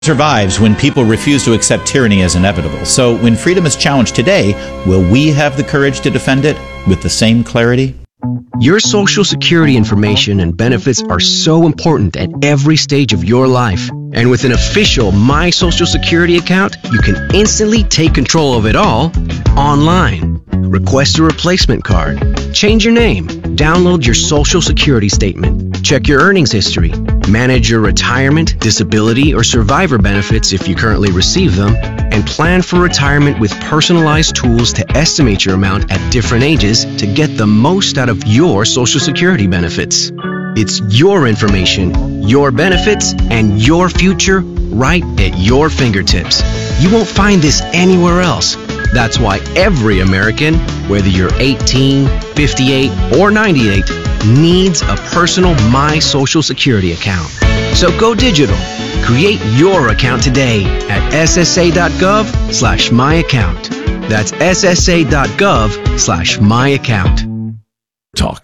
Survives when people refuse to accept tyranny as inevitable. So when freedom is challenged today, will we have the courage to defend it with the same clarity? Your Social Security information and benefits are so important at every stage of your life. And with an official My Social Security account, you can instantly take control of it all online. Request a replacement card, change your name, download your Social Security statement, check your earnings history, manage your retirement, disability, or survivor benefits if you currently receive them, and plan for retirement with personalized tools to estimate your amount at different ages to get the most out of your Social Security benefits. It's your information, your benefits, and your future right at your fingertips. You won't find this anywhere else. That's why every American, whether you're 18, 58, or 98, needs a personal My Social Security account. So go digital. Create your account today at ssa.gov/myaccount. That's ssa.gov/myaccount. Talk.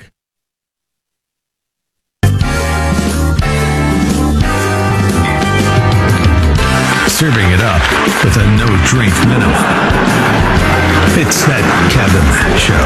Serving it up with a no-drink minimum. It's that Kevin Show.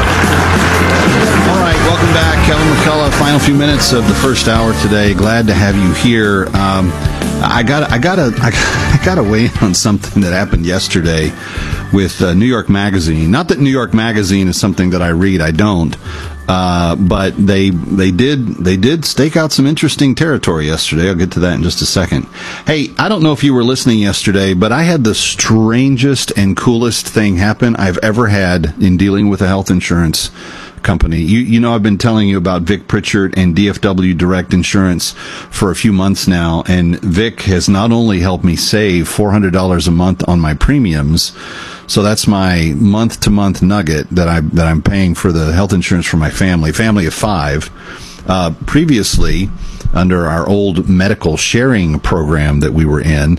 All right, welcome back. Kevin McCullough, final few minutes of the first hour today. Glad to have you here. I gotta weigh in on something that happened yesterday with New York Magazine. Not that New York Magazine is something that I read. I don't. But they did stake out some interesting territory yesterday. I'll get to that in just a second. Hey, I don't know if you were listening yesterday, but I had the strangest and coolest thing happen I've ever had in dealing with a health insurance company. You know, I've been telling you about Vic Pritchard and DFW Direct Insurance for a few months now, and Vic has not only helped me save $400 a month on my premiums, so that's my month-to-month nugget that I'm paying for the health insurance for my family of 5. Previously, under our old medical sharing program that we were in,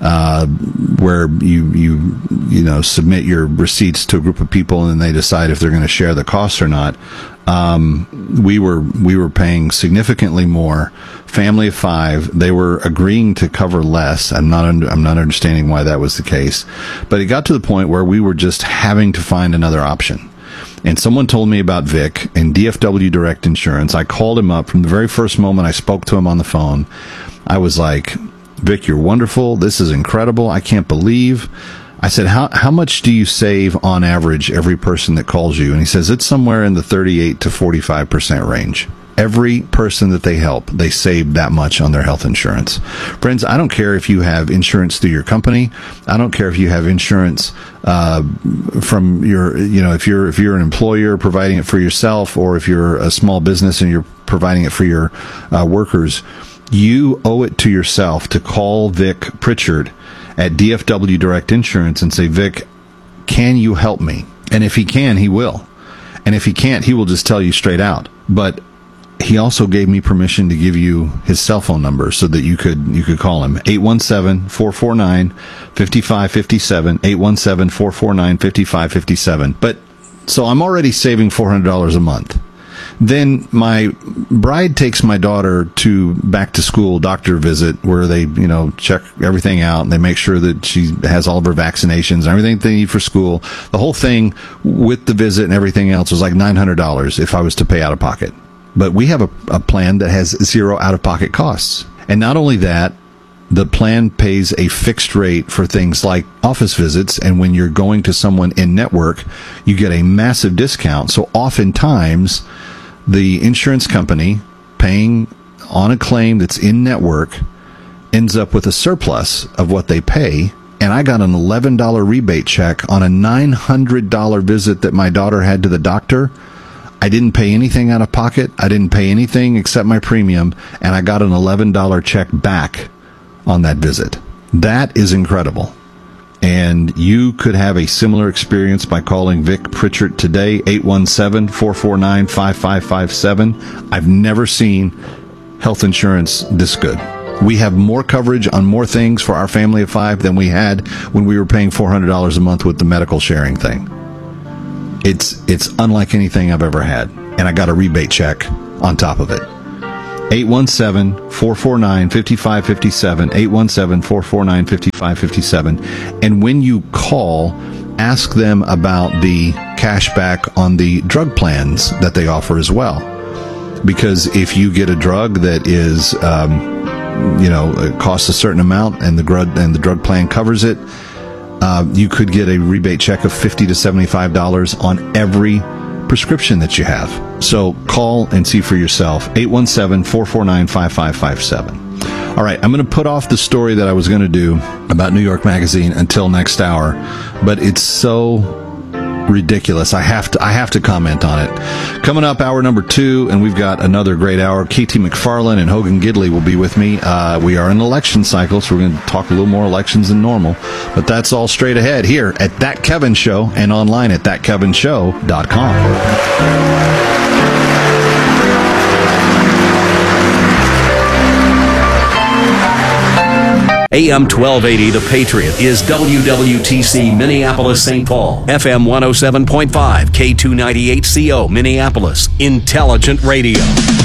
where you submit your receipts to a group of people and they decide if they're going to share the costs or not. We were paying significantly more. Family of 5, they were agreeing to cover less. I'm not understanding why that was the case, but it got to the point where we were just having to find another option. And someone told me about Vic and DFW Direct Insurance. I called him up from the very first moment I spoke to him on the phone. I was like, Vic, you're wonderful. This is incredible. I can't believe. I said, how much do you save on average every person that calls you? And he says, it's somewhere in the 38 to 45% range. Every person that they help, they save that much on their health insurance. Friends, I don't care if you have insurance through your company. I don't care if you have insurance from your, if you're an employer providing it for yourself, or if you're a small business and you're providing it for your workers. You owe it to yourself to call Vic Pritchard at DFW Direct Insurance and say, Vic, can you help me? And if he can, he will. And if he can't, he will just tell you straight out. But he also gave me permission to give you his cell phone number so that you could call him. 817-449-5557, 817-449-5557. But so I'm already saving $400 a month. Then my bride takes my daughter to back to school doctor visit where they, check everything out and they make sure that she has all of her vaccinations and everything they need for school. The whole thing with the visit and everything else was like $900 if I was to pay out of pocket. But we have a plan that has 0 out-of-pocket costs. And not only that, the plan pays a fixed rate for things like office visits, and when you're going to someone in network, you get a massive discount. So oftentimes, the insurance company paying on a claim that's in network ends up with a surplus of what they pay. And I got an $11 rebate check on a $900 visit that my daughter had to the doctor. I didn't pay anything out of pocket. I didn't pay anything except my premium, and I got an $11 check back on that visit. That is incredible. And you could have a similar experience by calling Vic Pritchard today, 817-449-5557. I've never seen health insurance this good. We have more coverage on more things for our family of 5 than we had when we were paying $400 a month with the medical sharing thing. It's unlike anything I've ever had, and I got a rebate check on top of it. 817-449-5557, 817-449-5557. And when you call, ask them about the cashback on the drug plans that they offer as well. Because if you get a drug that is, it costs a certain amount and the drug plan covers it, you could get a rebate check of $50 to $75 on every prescription that you have. So call and see for yourself. 817-449-5557. All right, I'm going to put off the story that I was going to do about New York Magazine until next hour, but it's so ridiculous. I have to comment on it. Coming up, hour number 2, and we've got another great hour. KT McFarland and Hogan Gidley will be with me. We are in an election cycle, so we're going to talk a little more elections than normal. But that's all straight ahead here at That Kevin Show and online at thatkevinshow.com. AM 1280, The Patriot, is WWTC Minneapolis, St. Paul. FM 107.5, K298CO, Minneapolis. Intelligent radio.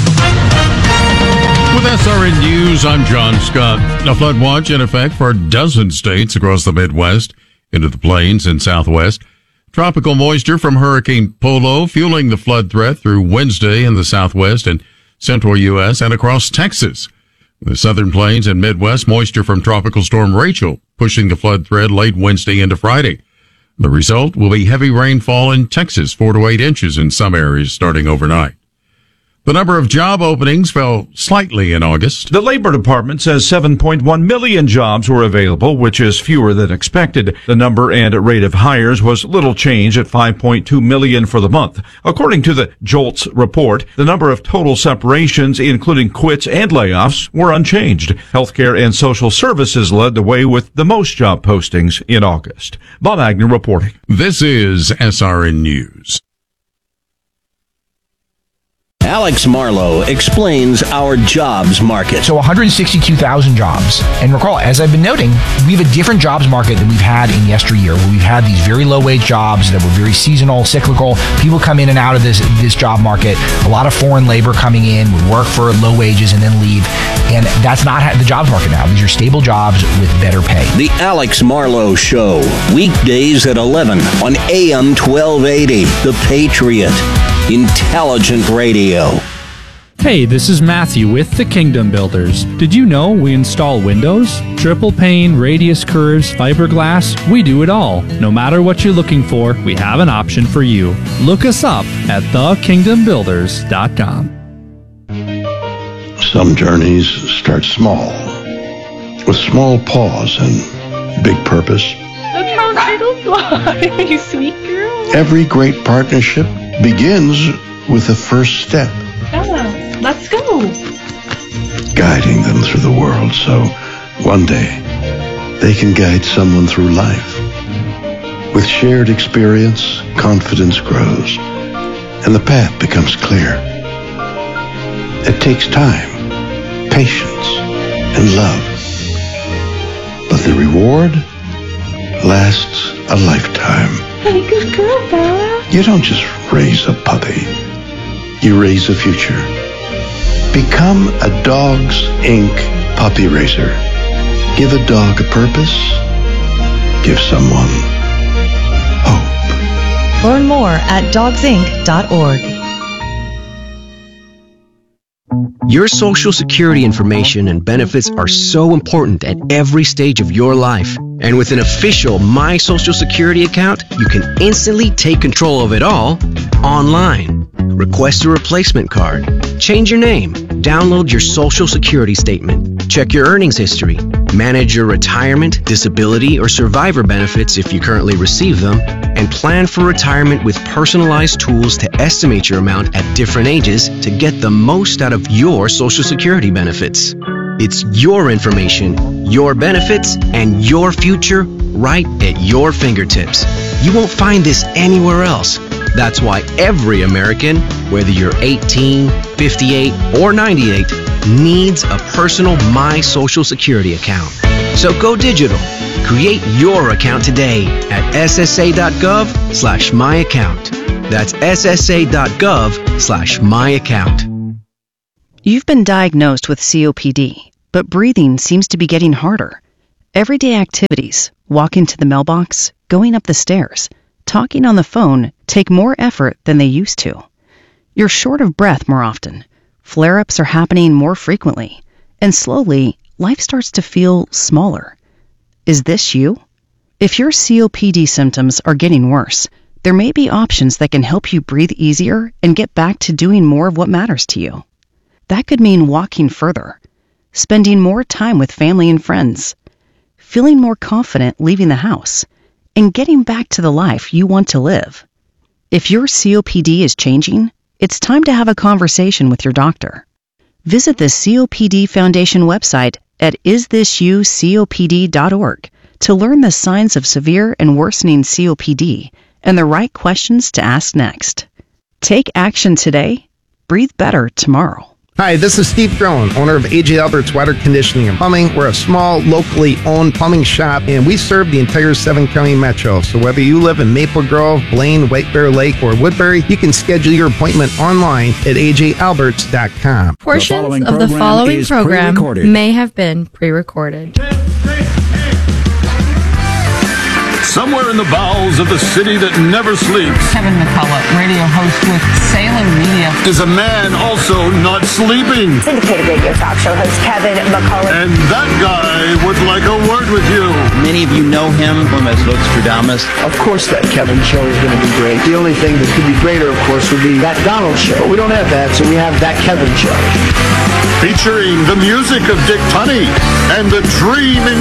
With SRN News, I'm John Scott. A flood watch in effect for a dozen states across the Midwest, into the plains and Southwest. Tropical moisture from Hurricane Polo fueling the flood threat through Wednesday in the Southwest and central U.S. and across Texas. The southern plains and Midwest, moisture from Tropical Storm Rachel pushing the flood threat late Wednesday into Friday. The result will be heavy rainfall in Texas, 4 to 8 inches in some areas starting overnight. The number of job openings fell slightly in August. The Labor Department says 7.1 million jobs were available, which is fewer than expected. The number and rate of hires was little change at 5.2 million for the month. According to the JOLTS report, the number of total separations, including quits and layoffs, were unchanged. Healthcare and social services led the way with the most job postings in August. Bob Agnew reporting. This is SRN News. Alex Marlowe explains our jobs market. So 162,000 jobs. And recall, as I've been noting, we have a different jobs market than we've had in yesteryear, where we've had these very low-wage jobs that were very seasonal, cyclical. People come in and out of this job market. A lot of foreign labor coming in, would work for low wages and then leave. And that's not the jobs market now. These are stable jobs with better pay. The Alex Marlowe Show, weekdays at 11 on AM 1280, The Patriot. Intelligent radio. Hey, this is Matthew with the Kingdom Builders. Did you know we install windows, triple pane, radius curves, fiberglass? We do it all. No matter what you're looking for, we have an option for you. Look us up at thekingdombuilders.com. Some journeys start small, with small pause and big purpose. Look how turtles fly, you sweet girl. Every great partnership begins with the first step. Bella, let's go. Guiding them through the world so one day they can guide someone through life. With shared experience, confidence grows, and the path becomes clear. It takes time, patience, and love. But the reward lasts a lifetime. Hey, good girl, Bella. You don't just raise a puppy. You raise a future. Become a Dogs Inc. puppy raiser. Give a dog a purpose. Give someone hope. Learn more at dogsinc.org. Your Social Security information and benefits are so important at every stage of your life. And with an official My Social Security account, you can instantly take control of it all online. Request a replacement card, change your name, download your Social Security statement, check your earnings history, manage your retirement, disability, or survivor benefits if you currently receive them, and plan for retirement with personalized tools to estimate your amount at different ages to get the most out of your Social Security benefits. It's your information, your benefits, and your future right at your fingertips. You won't find this anywhere else. That's why every American, whether you're 18, 58, or 98, needs a personal My Social Security account. So go digital. Create your account today at ssa.gov/myaccount. That's ssa.gov/myaccount. You've been diagnosed with COPD, but breathing seems to be getting harder. Everyday activities, walking to the mailbox, going up the stairs, talking on the phone take more effort than they used to. You're short of breath more often. Flare-ups are happening more frequently. And slowly, life starts to feel smaller. Is this you? If your COPD symptoms are getting worse, there may be options that can help you breathe easier and get back to doing more of what matters to you. That could mean walking further, spending more time with family and friends, feeling more confident leaving the house, and getting back to the life you want to live. If your COPD is changing, it's time to have a conversation with your doctor. Visit the COPD Foundation website at isthisyoucopd.org to learn the signs of severe and worsening COPD and the right questions to ask next. Take action today. Breathe better tomorrow. Hi, this is Steve Throne, owner of A.J. Albert's Water Conditioning and Plumbing. We're a small, locally owned plumbing shop, and we serve the entire 7-county metro. So whether you live in Maple Grove, Blaine, White Bear Lake, or Woodbury, you can schedule your appointment online at ajalberts.com. Portions of the following program may have been pre-recorded. Somewhere in the bowels of the city that never sleeps, Kevin McCullough, radio host with Salem Media, is a man also not sleeping. Syndicated radio talk show host Kevin McCullough. And that guy would like a word with you. Many of you know him from as Nostradamus. Of course that Kevin show is going to be great. The only thing that could be greater, of course, would be that Donald show. But we don't have that, so we have that Kevin show. Featuring the music of Dick Tunney and the dream in